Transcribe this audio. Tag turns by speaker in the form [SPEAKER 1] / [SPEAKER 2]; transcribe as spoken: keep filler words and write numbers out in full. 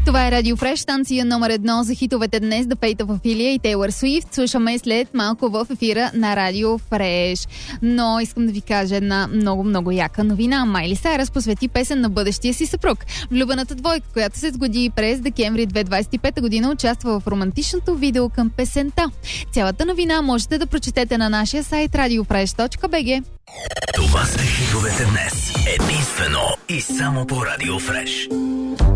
[SPEAKER 1] Това е Радио Фреш, станция номер едно за хитовете днес, The Fate of Ophelia и Тейлър Суифт. Слушаме след малко в ефира на Радио Фреш. Но искам да ви кажа една много-много яка новина. Майли Сайръс посвети песен на бъдещия си съпруг. Влюбената двойка, която се сгоди през декември две хиляди двадесет и пета година, участва в романтичното видео към песента. Цялата новина можете да прочетете на нашия сайт радио фреш точка би джи.
[SPEAKER 2] Това са хитовете днес. Единствено и само по Радио Фреш.